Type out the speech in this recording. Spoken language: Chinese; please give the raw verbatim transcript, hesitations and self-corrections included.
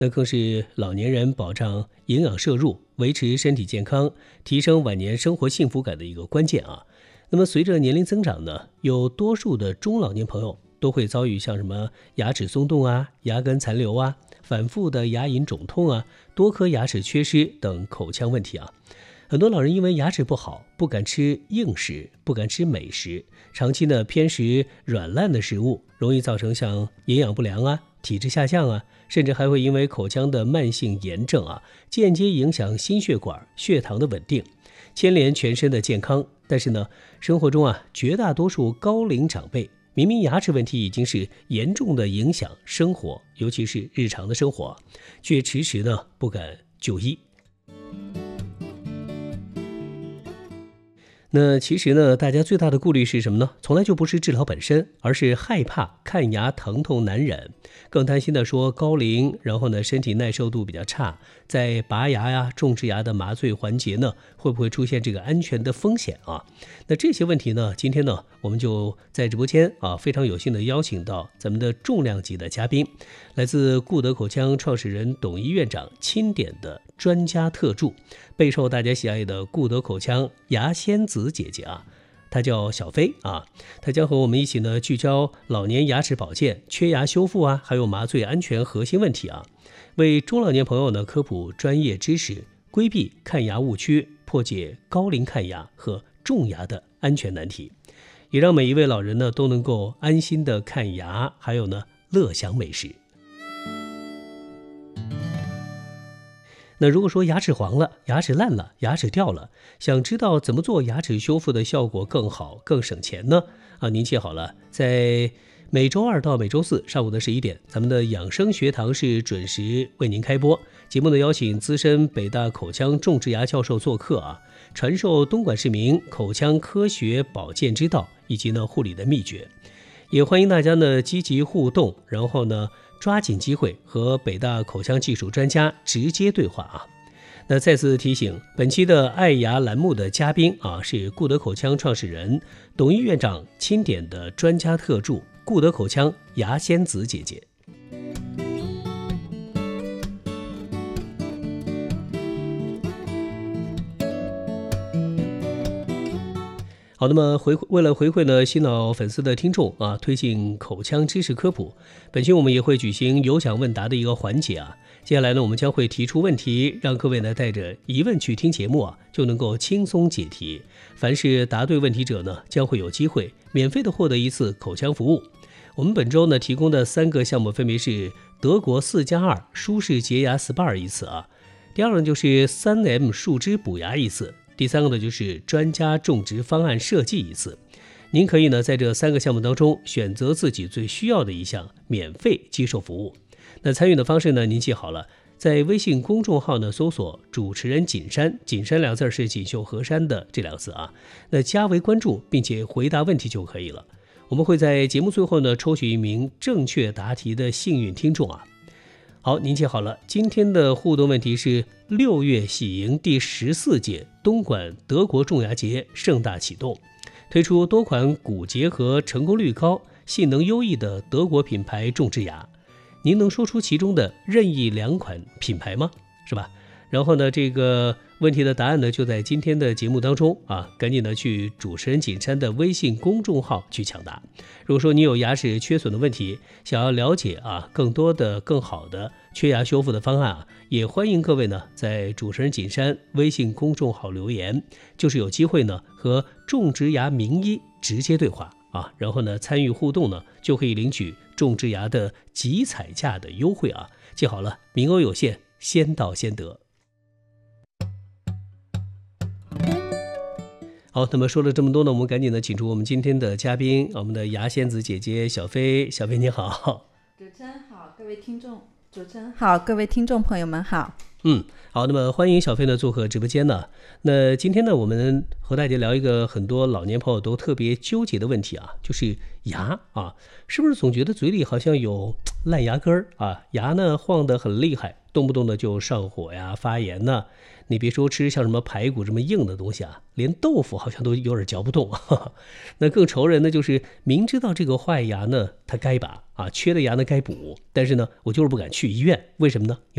那更是老年人保障营养摄入、维持身体健康、提升晚年生活幸福感的一个关键啊。那么随着年龄增长呢，有多数的中老年朋友都会遭遇像什么牙齿松动啊、牙根残留啊、反复的牙龈肿痛啊、多颗牙齿缺失等口腔问题啊。很多老人因为牙齿不好，不敢吃硬食，不敢吃美食，长期呢偏食软烂的食物，容易造成像营养不良啊、体质下降啊，甚至还会因为口腔的慢性炎症啊，间接影响心血管、血糖的稳定，牵连全身的健康。但是呢，生活中啊，绝大多数高龄长辈明明牙齿问题已经是严重的影响生活，尤其是日常的生活，却迟迟呢不敢就医。那其实呢，大家最大的顾虑是什么呢？从来就不是治疗本身，而是害怕看牙疼痛难忍，更担心的说高龄，然后呢身体耐受度比较差，在拔牙呀、种植牙的麻醉环节呢，会不会出现这个安全的风险啊？那这些问题呢，今天呢，我们就在直播间啊，非常有幸的邀请到咱们的重量级的嘉宾，来自固德口腔创始人董一院长钦点的专家特助，备受大家喜爱的固德口腔牙仙子姐姐啊，她叫小飞啊，她将和我们一起呢聚焦老年牙齿保健、缺牙修复啊，还有麻醉安全核心问题啊，为中老年朋友呢科普专业知识，规避看牙误区，破解高龄看牙和种牙的安全难题，也让每一位老人呢都能够安心的看牙，还有呢乐享美食。那如果说牙齿黄了、牙齿烂了、牙齿掉了，想知道怎么做牙齿修复的效果更好、更省钱呢？啊，您记好了，在每周二到每周四上午的十一点，咱们的养生学堂是准时为您开播。节目呢邀请资深北大口腔种植牙教授做客啊，传授东莞市民口腔科学保健之道以及呢护理的秘诀。也欢迎大家呢积极互动，然后呢抓紧机会和北大口腔技术专家直接对话啊。那再次提醒，本期的爱牙栏目的嘉宾啊是固德口腔创始人董一院长钦点的专家特助固德口腔牙仙子姐姐。好，那么回为了回馈呢新老粉丝的听众啊，推进口腔知识科普，本期我们也会举行有奖问答的一个环节啊。接下来呢，我们将会提出问题，让各位呢带着疑问去听节目啊，就能够轻松解题。凡是答对问题者呢，将会有机会免费的获得一次口腔服务。我们本周呢提供的三个项目分别是德国四加二舒适洁牙 S P A 一次啊，第二个就是三 M 树脂补牙一次。第三个呢，就是专家种植方案设计一次。您可以呢在这三个项目当中选择自己最需要的一项，免费接受服务。那参与的方式呢，您记好了，在微信公众号呢搜索主持人锦山，锦山两字是锦绣河山的这两个字啊，那加为关注并且回答问题就可以了。我们会在节目最后呢抽取一名正确答题的幸运听众啊。好，您记好了，今天的互动问题是六月喜迎第十四届东莞德国种牙节盛大启动，推出多款骨结合成功率高、性能优异的德国品牌种植牙，您能说出其中的任意两款品牌吗？是吧？然后呢，这个问题的答案呢就在今天的节目当中啊，赶紧的去主持人锦山的微信公众号去抢答。如果说你有牙齿缺损的问题，想要了解啊更多的更好的缺牙修复的方案啊，也欢迎各位呢在主持人锦山微信公众号留言，就是有机会呢和种植牙名医直接对话啊，然后呢参与互动呢就可以领取种植牙的集采价的优惠啊，记好了，名额有限，先到先得。好，那么说了这么多呢，我们赶紧的请出我们今天的嘉宾，我们的牙仙子姐姐小飞。小飞你好。 主持人好，各位听众，主持人好，各位听众朋友们好。 嗯，好，那么欢迎小飞呢做客直播间呢。那今天呢，我们和大家聊一个很多老年朋友都特别纠结的问题啊，就是牙啊，是不是总觉得嘴里好像有烂牙根儿啊，牙呢晃得很厉害动不动的就上火呀、发炎呐。你别说吃像什么排骨这么硬的东西啊，连豆腐好像都有点嚼不动。哈哈，那更愁人的就是明知道这个坏牙呢，它该拔啊，缺的牙呢该补，但是呢，我就是不敢去医院，为什么呢？